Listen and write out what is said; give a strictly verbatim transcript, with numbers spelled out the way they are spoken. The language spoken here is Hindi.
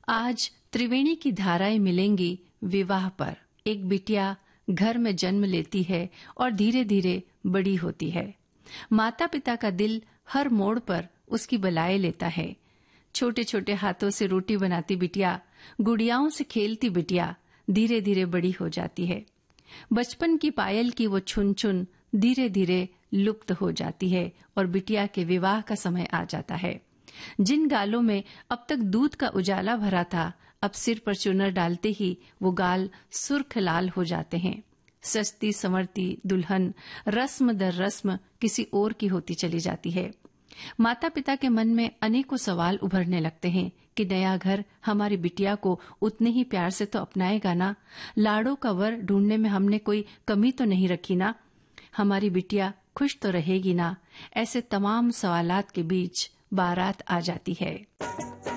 आज त्रिवेणी की धाराएं मिलेंगी विवाह पर। एक बिटिया घर में जन्म लेती है और धीरे धीरे बड़ी होती है। माता पिता का दिल हर मोड़ पर उसकी बलाए लेता है। छोटे छोटे हाथों से रोटी बनाती बिटिया, गुड़ियाओं से खेलती बिटिया धीरे धीरे बड़ी हो जाती है। बचपन की पायल की वो छुन छुन धीरे धीरे लुप्त हो जाती है और बिटिया के विवाह का समय आ जाता है। जिन गालों में अब तक दूध का उजाला भरा था, अब सिर पर चुनर डालते ही वो गाल सुर्ख लाल हो जाते हैं। सजती संवरती दुल्हन रस्म दर रस्म किसी और की होती चली जाती है। माता पिता के मन में अनेकों सवाल उभरने लगते हैं कि नया घर हमारी बिटिया को उतने ही प्यार से तो अपनाएगा ना, लाड़ों का वर ढूंढने में हमने कोई कमी तो नहीं रखी ना, हमारी बिटिया खुश तो रहेगी ना। ऐसे तमाम सवालात के बीच बारात आ जाती है।